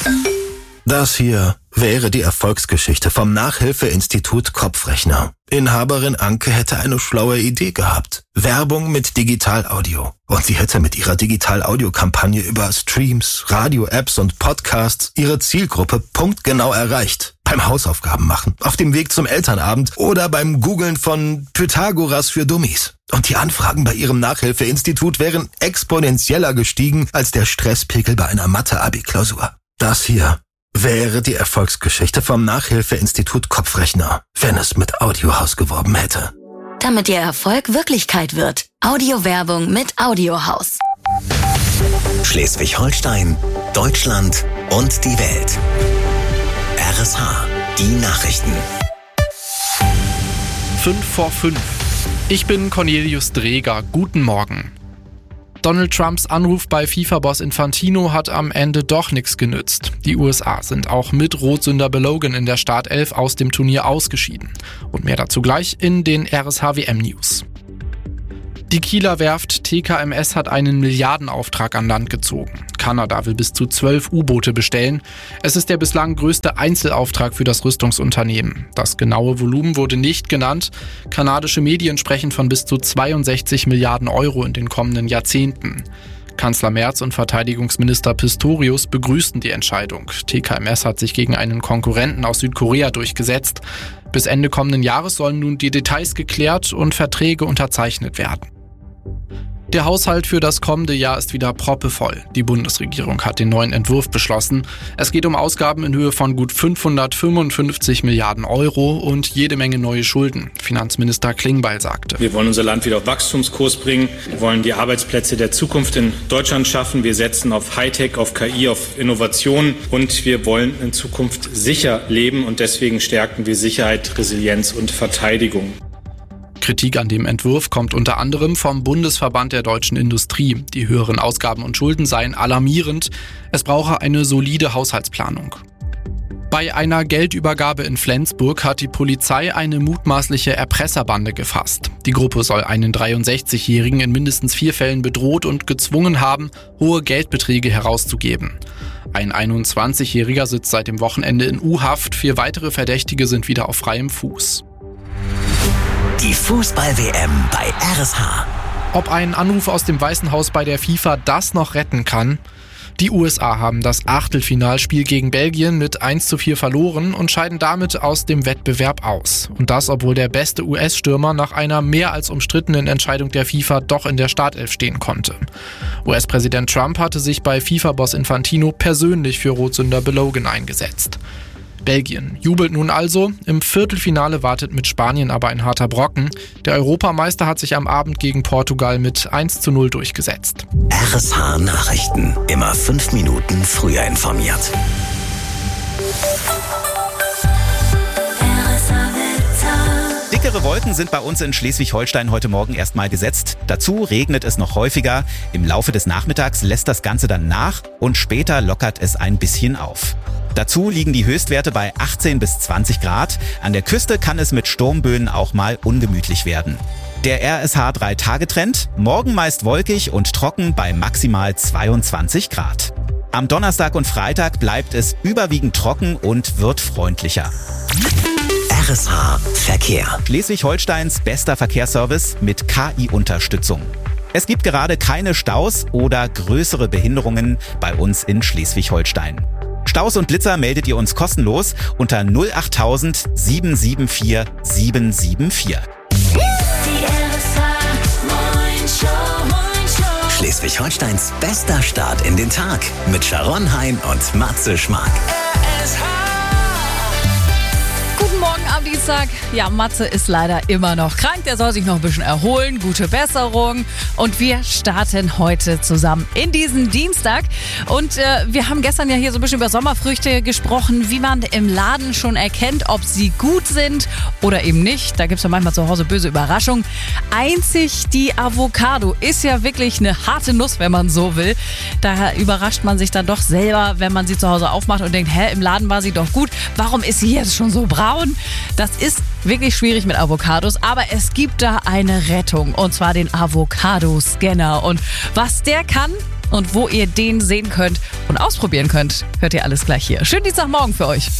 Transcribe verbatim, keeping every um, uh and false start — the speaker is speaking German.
Das hier wäre die Erfolgsgeschichte vom Nachhilfeinstitut Kopfrechner. Inhaberin Anke hätte eine schlaue Idee gehabt. Werbung mit Digital-Audio. Und sie hätte mit ihrer Digital-Audio-Kampagne über Streams, Radio-Apps und Podcasts ihre Zielgruppe punktgenau erreicht. Beim Hausaufgaben machen, auf dem Weg zum Elternabend oder beim Googlen von Pythagoras für Dummies. Und die Anfragen bei ihrem Nachhilfeinstitut wären exponentieller gestiegen als der Stresspegel bei einer Mathe-Abi-Klausur. Das hier wäre die Erfolgsgeschichte vom Nachhilfeinstitut Kopfrechner, wenn es mit Audiohaus geworben hätte. Damit Ihr Erfolg Wirklichkeit wird. Audiowerbung mit Audiohaus. Schleswig-Holstein, Deutschland und die Welt. R S H, die Nachrichten. Fünf vor fünf. Ich bin Cornelius Dreger. Guten Morgen. Donald Trumps Anruf bei FIFA-Boss Infantino hat am Ende doch nichts genützt. Die U S A sind auch mit Rotsünder Belogan in der Startelf aus dem Turnier ausgeschieden. Und mehr dazu gleich in den R S H W M-News. Die Kieler Werft T K M S hat einen Milliardenauftrag an Land gezogen. Kanada will bis zu zwölf U-Boote bestellen. Es ist der bislang größte Einzelauftrag für das Rüstungsunternehmen. Das genaue Volumen wurde nicht genannt. Kanadische Medien sprechen von bis zu zweiundsechzig Milliarden Euro in den kommenden Jahrzehnten. Kanzler Merz und Verteidigungsminister Pistorius begrüßten die Entscheidung. T K M S hat sich gegen einen Konkurrenten aus Südkorea durchgesetzt. Bis Ende kommenden Jahres sollen nun die Details geklärt und Verträge unterzeichnet werden. Der Haushalt für das kommende Jahr ist wieder proppevoll. Die Bundesregierung hat den neuen Entwurf beschlossen. Es geht um Ausgaben in Höhe von gut fünfhundertfünfundfünfzig Milliarden Euro und jede Menge neue Schulden. Finanzminister Klingbeil sagte: Wir wollen unser Land wieder auf Wachstumskurs bringen. Wir wollen die Arbeitsplätze der Zukunft in Deutschland schaffen. Wir setzen auf Hightech, auf K I, auf Innovation und wir wollen in Zukunft sicher leben und deswegen stärken wir Sicherheit, Resilienz und Verteidigung. Kritik an dem Entwurf kommt unter anderem vom Bundesverband der deutschen Industrie. Die höheren Ausgaben und Schulden seien alarmierend. Es brauche eine solide Haushaltsplanung. Bei einer Geldübergabe in Flensburg hat die Polizei eine mutmaßliche Erpresserbande gefasst. Die Gruppe soll einen dreiundsechzigjährigen in mindestens vier Fällen bedroht und gezwungen haben, hohe Geldbeträge herauszugeben. Ein einundzwanzigjähriger sitzt seit dem Wochenende in U-Haft. Vier weitere Verdächtige sind wieder auf freiem Fuß. Die Fußball-W M bei R S H. Ob ein Anruf aus dem Weißen Haus bei der FIFA das noch retten kann? Die U S A haben das Achtelfinalspiel gegen Belgien mit eins zu vier verloren und scheiden damit aus dem Wettbewerb aus. Und das, obwohl der beste U S-Stürmer nach einer mehr als umstrittenen Entscheidung der FIFA doch in der Startelf stehen konnte. U S-Präsident Trump hatte sich bei FIFA-Boss Infantino persönlich für Rotsünder Belogan eingesetzt. Belgien jubelt nun also. Im Viertelfinale wartet mit Spanien aber ein harter Brocken. Der Europameister hat sich am Abend gegen Portugal mit eins zu null durchgesetzt. R S H Nachrichten. Immer fünf Minuten früher informiert. Dickere Wolken sind bei uns in Schleswig-Holstein heute Morgen erstmal gesetzt. Dazu regnet es noch häufiger. Im Laufe des Nachmittags lässt das Ganze dann nach und später lockert es ein bisschen auf. Dazu liegen die Höchstwerte bei achtzehn bis zwanzig Grad. An der Küste kann es mit Sturmböen auch mal ungemütlich werden. Der R S H drei Tage Trend: morgen meist wolkig und trocken bei maximal zweiundzwanzig Grad. Am Donnerstag und Freitag bleibt es überwiegend trocken und wird freundlicher. R S H Verkehr. Schleswig-Holsteins bester Verkehrsservice mit K I-Unterstützung. Es gibt gerade keine Staus oder größere Behinderungen bei uns in Schleswig-Holstein. Staus und Blitzer meldet ihr uns kostenlos unter null acht tausend sieben sieben vier sieben sieben vier. Schleswig-Holsteins bester Start in den Tag mit Sharon Hein und Matze Schmark. Guten Morgen am Dienstag. Ja, Matze ist leider immer noch krank. Der soll sich noch ein bisschen erholen. Gute Besserung. Und wir starten heute zusammen in diesen Dienstag. Und äh, wir haben gestern ja hier so ein bisschen über Sommerfrüchte gesprochen, wie man im Laden schon erkennt, ob sie gut sind oder eben nicht. Da gibt es ja manchmal zu Hause böse Überraschungen. Einzig die Avocado ist ja wirklich eine harte Nuss, wenn man so will. Da überrascht man sich dann doch selber, wenn man sie zu Hause aufmacht und denkt, hä, im Laden war sie doch gut. Warum ist sie jetzt schon so brav? kauen. Das ist wirklich schwierig mit Avocados, aber es gibt da eine Rettung, und zwar den Avocado-Scanner. Und was der kann und wo ihr den sehen könnt und ausprobieren könnt, hört ihr alles gleich hier. Schönen Dienstagmorgen für euch.